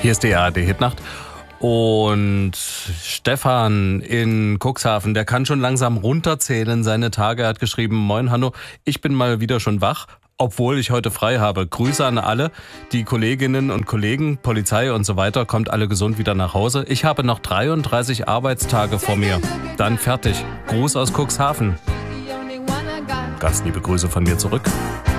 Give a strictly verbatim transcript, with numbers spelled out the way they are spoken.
Hier ist die A R D-Hitnacht. Und Stefan in Cuxhaven, der kann schon langsam runterzählen seine Tage. Er hat geschrieben: Moin Hanno, ich bin mal wieder schon wach, obwohl ich heute frei habe. Grüße an alle, die Kolleginnen und Kollegen, Polizei und so weiter. Kommt alle gesund wieder nach Hause. Ich habe noch dreiunddreißig Arbeitstage vor mir. Dann fertig. Gruß aus Cuxhaven. Ganz liebe Grüße von mir zurück.